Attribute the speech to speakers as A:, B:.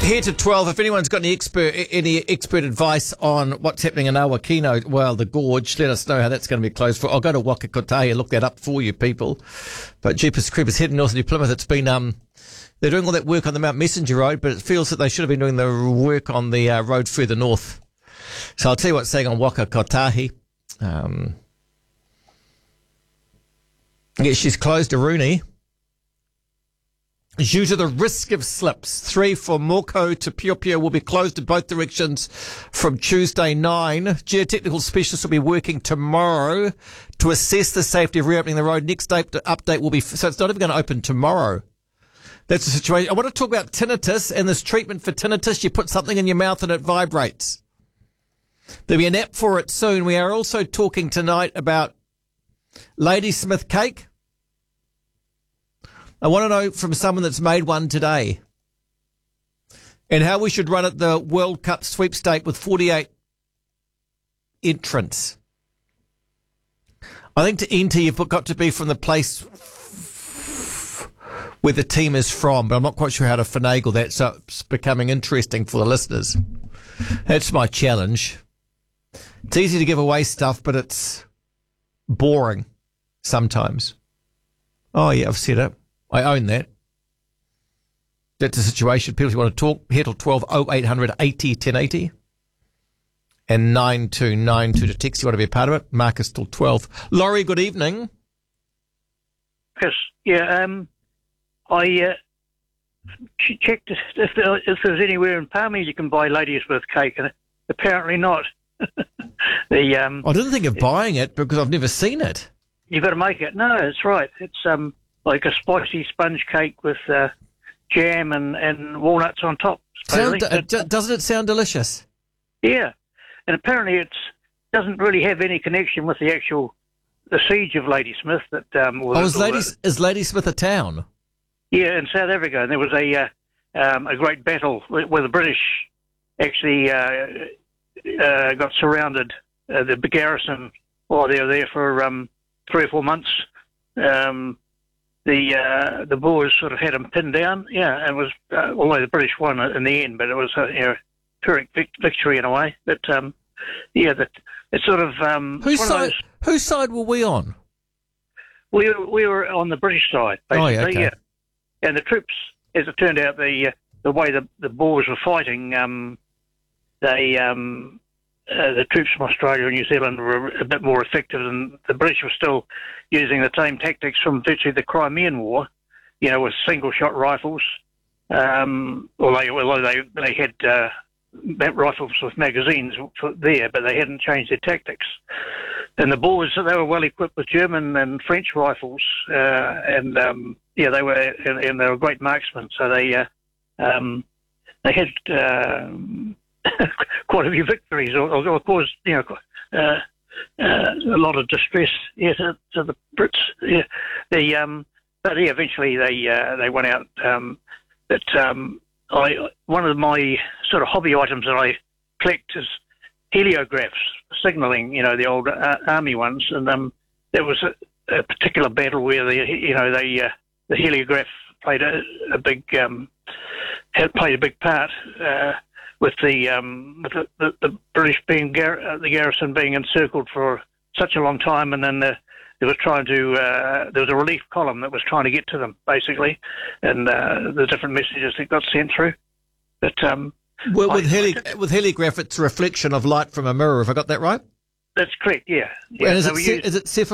A: Here to 12, if anyone's got any expert advice on what's happening in Awakino, well, the gorge, let us know how that's going to be closed for. I'll go to Waka Kotahi and look that up for you people. But Jeepers Creepers heading north to Plymouth, it's been, they're doing all that work on the Mount Messenger Road, but it feels that they should have been doing the work on the road further north. So I'll tell you what's saying on Waka Kotahi. Yeah, she's closed to Rooney due to the risk of slips. 3 for Moko to Piopio will be closed in both directions from Tuesday 9. Geotechnical specialists will be working tomorrow to assess the safety of reopening the road. Next update will be, so it's not even going to open tomorrow. That's the situation. I want to talk about tinnitus and this treatment for tinnitus. You put something in your mouth and it vibrates. There'll be an app for it soon. We are also talking tonight about Ladysmith cake. I want to know from someone that's made one today and how we should run at the World Cup sweepstake with 48 entrants. I think to enter, you've got to be from the place where the team is from, but I'm not quite sure how to finagle that, so it's becoming interesting for the listeners. That's my challenge. It's easy to give away stuff, but it's boring sometimes. Oh, yeah, I've said it. I own that. That's the situation. People who want to talk, here till 12, 0800 80 1080 and 9292 to text. You want to be a part of it? Marcus till 12. Laurie, good evening.
B: Yes, yeah, I checked if there's anywhere in Palmy you can buy Ladysmith cake, and apparently not. I
A: didn't think of buying it because I've never seen it.
B: You've got to make it. No, it's right. It's like a spicy sponge cake with jam and walnuts on top.
A: Doesn't it sound delicious?
B: Yeah, and apparently it doesn't really have any connection with the siege of Ladysmith.
A: Is Ladysmith a town?
B: Yeah, in South Africa, and there was a great battle where the British actually got surrounded. The garrison, they were there for 3 or 4 months. The Boers sort of had them pinned down. Yeah, and it was although the British won in the end, but it was a Pyrrhic victory in a way. But it's sort of
A: whose side were we on?
B: We were on the British side, basically.
A: Oh, yeah, okay.
B: Yeah. And the troops, as it turned out, the way the Boers were fighting, the troops from Australia and New Zealand were a bit more effective, and the British were still using the same tactics from virtually the Crimean War, with single-shot rifles, although they had rifles with magazines there, but they hadn't changed their tactics. And the Boers, they were well equipped with German and French rifles, they were great marksmen, so they had quite a few victories, or caused a lot of distress to the Brits. Yeah, but eventually they went out. One of my sort of hobby items that I collect is heliographs, signalling, the old army ones, and there was a particular battle where the heliograph played a big part. With the British being the garrison being encircled for such a long time, and then there was a relief column that was trying to get to them basically, and the different messages that got sent through. But
A: with heliograph, it's a reflection of light from a mirror. Have I got that right?
B: That's correct. Yeah.
A: And is it